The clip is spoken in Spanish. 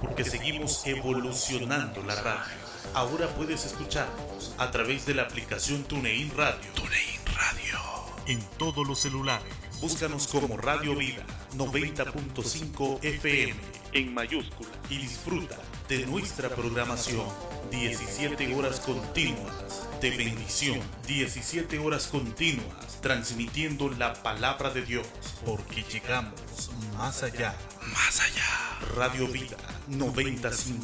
porque seguimos evolucionando la radio. Ahora puedes escucharnos a través de la aplicación TuneIn Radio. TuneIn Radio. En todos los celulares. Búscanos como Radio Vida 90.5 FM en mayúscula y disfruta de nuestra programación. 17 horas continuas de bendición. 17 horas continuas transmitiendo la palabra de Dios, porque llegamos más allá. Más allá. Radio Vida 95.